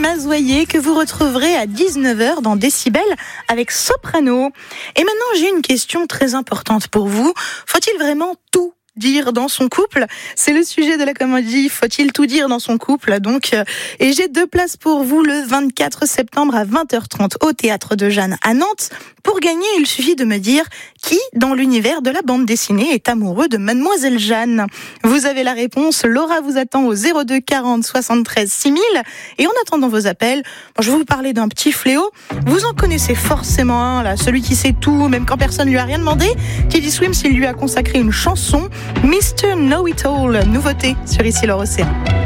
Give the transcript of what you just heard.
Mazoyer que vous retrouverez à 19h dans Décibel avec Soprano. Et maintenant, j'ai une question très importante pour vous. Faut-il vraiment tout dire dans son couple? C'est le sujet de la comédie Faut-il tout dire dans son couple? Donc, et j'ai 2 places pour vous le 24 septembre à 20h30 au Théâtre de Jeanne à Nantes. Pour gagner, il suffit de me dire qui, dans l'univers de la bande dessinée, est amoureux de Mademoiselle Jeanne. Vous avez la réponse. Laura vous attend au 02 40 73 6000. Et en attendant vos appels, je vais vous parler d'un petit fléau. Vous en connaissez forcément un, là, celui qui sait tout, même quand personne lui a rien demandé. Teddy Swims, il lui a consacré une chanson, Mr. Know-It-All, nouveauté sur Ici leur Océan.